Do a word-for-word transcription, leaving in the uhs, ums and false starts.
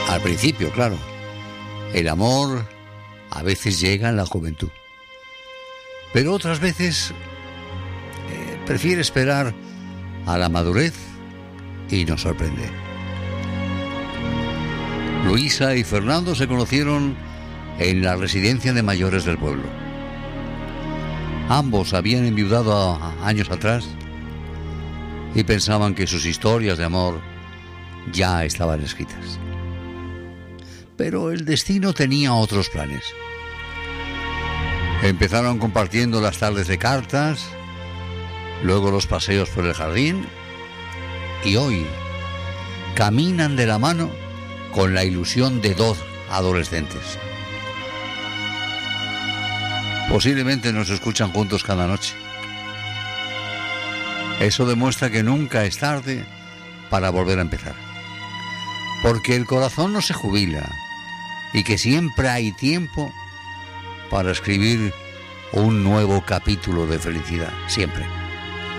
Al principio, claro. El amor a veces llega en la juventud. Pero otras veces eh, prefiere esperar a la madurez y nos sorprende. Luisa y Fernando se conocieron en la residencia de mayores del pueblo. Ambos habían enviudado a, a años atrás y pensaban que sus historias de amor ya estaban escritas. Pero el destino tenía otros planes. Empezaron compartiendo las tardes de cartas, luego los paseos por el jardín, y hoy caminan de la mano con la ilusión de dos adolescentes. Posiblemente nos escuchan juntos cada noche. Eso demuestra que nunca es tarde para volver a empezar. Porque el corazón no se jubila y que siempre hay tiempo para escribir un nuevo capítulo de felicidad, siempre.